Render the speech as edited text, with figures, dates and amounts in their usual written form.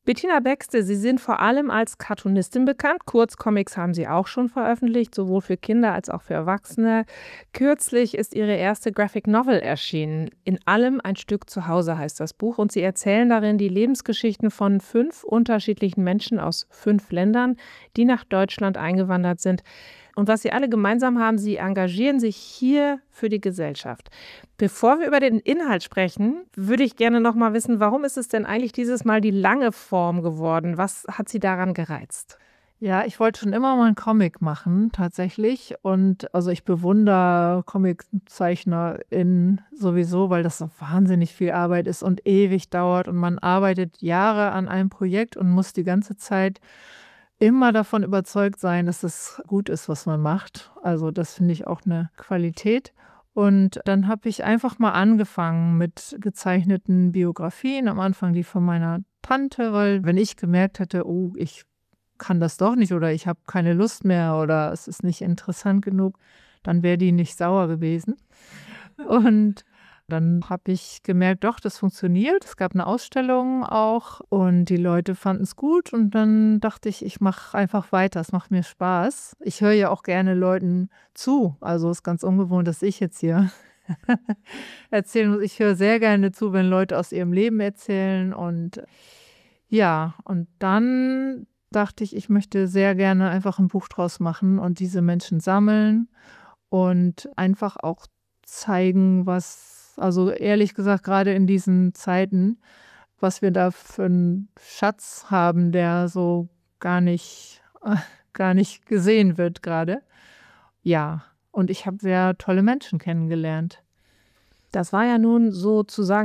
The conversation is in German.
Bettina Baxter, Sie sind vor allem als Cartoonistin bekannt. Kurzcomics haben Sie auch schon veröffentlicht, sowohl für Kinder als auch für Erwachsene. Kürzlich ist Ihre erste Graphic Novel erschienen. In allem ein Stück zu Hause heißt das Buch und Sie erzählen darin die Lebensgeschichten von 5 unterschiedlichen Menschen aus 5 Ländern, die nach Deutschland eingewandert sind. Und was sie alle gemeinsam haben, sie engagieren sich hier für die Gesellschaft. Bevor wir über den Inhalt sprechen, würde ich gerne noch mal wissen, warum ist es denn eigentlich dieses Mal die lange Form geworden? Was hat Sie daran gereizt? Ja, ich wollte schon immer mal 'n Comic machen tatsächlich und also, ich bewundere ComiczeichnerInnen sowieso, weil das so wahnsinnig viel Arbeit ist und ewig dauert und man arbeitet Jahre an einem Projekt und muss die ganze Zeit immer davon überzeugt sein, dass es gut ist, was man macht. Also, das finde ich auch 'ne Qualität. Und dann habe ich einfach mal angefangen mit gezeichneten Biografien, am Anfang die von meiner Tante, weil wenn ich gemerkt hätte: „Oh, ich kann das doch nicht oder ich habe keine Lust mehr oder es ist nicht interessant genug“, dann wäre die nicht sauer gewesen. Und dann habe ich gemerkt, doch, das funktioniert. Es gab 'ne Ausstellung auch und die Leute fanden's gut und dann dachte ich, ich mache einfach weiter. Es macht mir Spaß. Ich höre ja auch gerne Leuten zu. Also, ist ganz ungewohnt, dass ich jetzt hier erzählen muss. Ich höre sehr gerne zu, wenn Leute aus ihrem Leben erzählen und ja, und dann dachte ich, ich möchte sehr gerne einfach 'n Buch draus machen und diese Menschen sammeln und einfach auch zeigen, was also, ehrlich gesagt, grade in diesen Zeiten, was wir da für 'n Schatz haben, der so gar nicht gar nicht gesehen wird grade. Ja, und ich habe sehr tolle Menschen kennengelernt. Das war ja nun sozusagen